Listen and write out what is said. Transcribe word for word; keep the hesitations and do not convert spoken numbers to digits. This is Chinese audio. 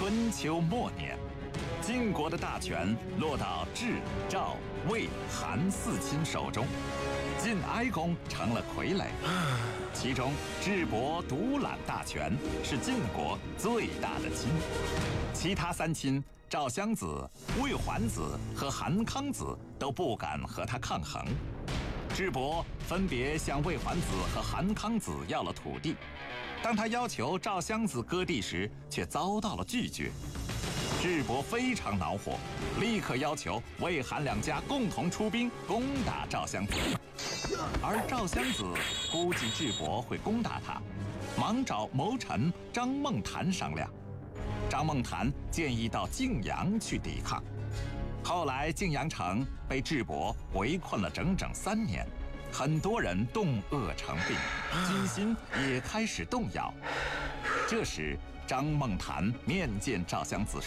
春秋末年，晋国的大权落到智、赵、魏、韩四亲手中，晋哀公成了傀儡。其中，智伯独揽大权，是晋国最大的亲。其他三亲赵襄子、魏桓子和韩康子都不敢和他抗衡。智伯分别向魏桓子和韩康子要了土地，当他要求赵襄子割地时，却遭到了拒绝。智伯非常恼火，立刻要求魏韩两家共同出兵攻打赵襄子。而赵襄子估计智伯会攻打他，忙找谋臣张孟谈商量。张孟谈建议到泾阳去抵抗。后来泾阳城被智伯围困了整整三年，很多人冻饿成病，军心也开始动摇。这时张孟谈面见赵襄子